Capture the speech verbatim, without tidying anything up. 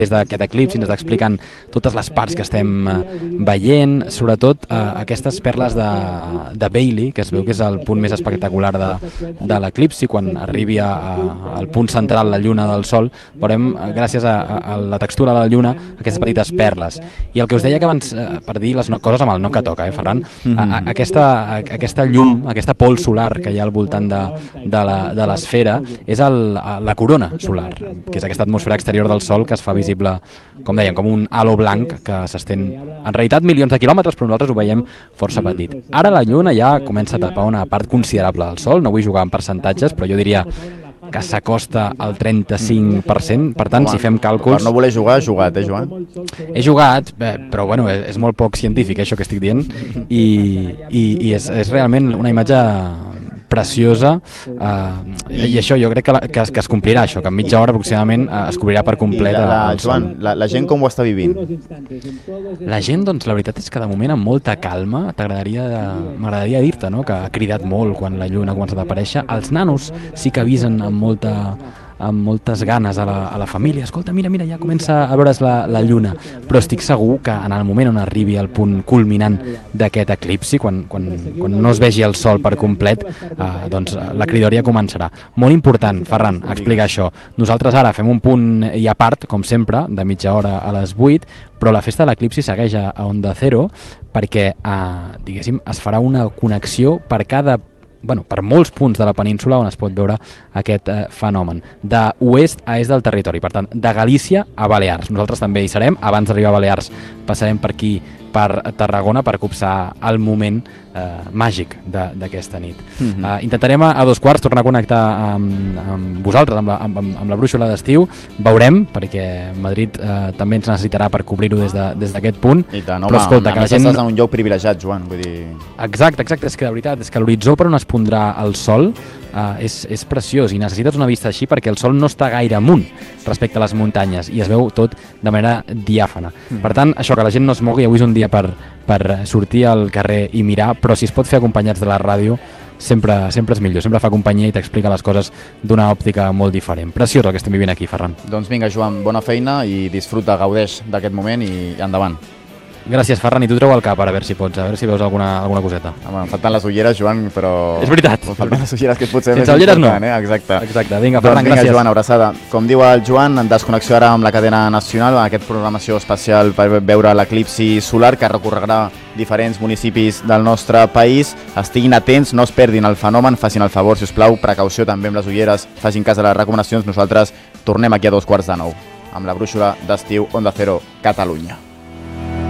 des d'aquest eclipsi, ens està explicant totes les parts que estem veient, sobretot eh, aquestes perles de, de Bailey, que es veu que és el punt més espectacular de, de l'eclipsi, quan arribi a, a, al punt central, la lluna del sol, veurem, gràcies a, a la textura de la lluna, aquestes petites perles. I el que us deia que abans, eh, per dir les no, coses amb el no que toca, eh, Ferran, mm-hmm. a, a, aquesta, a, aquesta llum, aquesta pols solar que hi ha al voltant de, de l'esfera, és el, la corona solar, que és aquesta atmosfera exterior del sol que es fa visible, com dèiem, com un halo blanc que s'estén en realitat milions de quilòmetres, però nosaltres ho veiem força petit. Ara la lluna ja comença a tapar una part considerable del sol, no vull jugar en percentatges, però jo diria que s'acosta al trenta-cinc per cent, per tant, si fem càlculs... Per no voler jugar, has jugat, eh, Joan? He jugat, però bueno, és molt poc científic, això que estic dient, i, i, i és, és realment una imatge preciosa, eh, i això jo crec que, la, que, es, que es complirà, això, que en mitja hora aproximadament eh, es cobrirà per complet. I la, la, Joan, la, la gent com ho està vivint? La gent, doncs, la veritat és que de moment amb molta calma, t'agradaria, m'agradaria dir-te, no?, que ha cridat molt quan la lluna ha començat a aparèixer. Els nanos sí que avisen amb molta... amb moltes ganes a la, a la família, escolta, mira, mira, ja comença a veure's la, la lluna, però estic segur que en el moment on arribi al punt culminant d'aquest eclipsi, quan, quan, quan no es vegi el sol per complet, eh, doncs la cridoria començarà. Molt important, Ferran, explicar això. Nosaltres ara fem un punt i a part, com sempre, de mitja hora a les vuit, però la festa de l'eclipsi segueix a, a Onda Cero perquè, eh, diguéssim, es farà una connexió per cada bueno, per molts punts de la península on es pot veure aquest eh, fenomen, d'oest a est del territori, per tant, de Galícia a Balears. Nosaltres també hi serem, abans d'arribar a Balears passarem per aquí, per Tarragona, per copsar el moment eh, màgic d'aquesta nit. Mm-hmm. eh, intentarem a, a dos quarts tornar a connectar amb, amb vosaltres, amb la, amb, amb la brúixola d'estiu, veurem, perquè Madrid eh, també ens necessitarà per cobrir-ho des d'aquest de, punt. I tant, home, però escolta, que la gent... estàs en un lloc privilegiat, Joan, vull dir... Exacte, exacte, és que de veritat, és que l'horitzó per on es pondrà el sol Uh, és, és preciós i necessites una vista així perquè el sol no està gaire amunt respecte a les muntanyes i es veu tot de manera diàfana. Mm. Per tant, això, que la gent no es mogui, avui és un dia per, per sortir al carrer i mirar, però si es pot fer acompanyats de la ràdio sempre, sempre és millor, sempre fa companyia i t'explica les coses d'una òptica molt diferent. Preciós el que estem vivint aquí, Ferran. Doncs vinga, Joan, bona feina i disfruta, gaudeix d'aquest moment i endavant. Gràcies, Ferran, i tu treu el cap ara, a veure si pots, a veure si veus alguna, alguna coseta. Ah, bueno, em falten les ulleres, Joan, però... És veritat. Em falten les ulleres, que potser sense ulleres no. Eh? Exacte. Exacte, vinga, Ferran, doncs vinga, gràcies. Joan, abraçada. Com diu el Joan, en desconnexió ara amb la cadena nacional, aquest programació especial per veure l'eclipsi solar que recorregarà diferents municipis del nostre país. Estiguin atents, no es perdin el fenomen, facin el favor, si us plau, precaució també amb les ulleres, facin cas a les recomanacions. Nosaltres tornem aquí a dos quarts de nou amb la brúixola d'estiu Onda Cero Catalunya.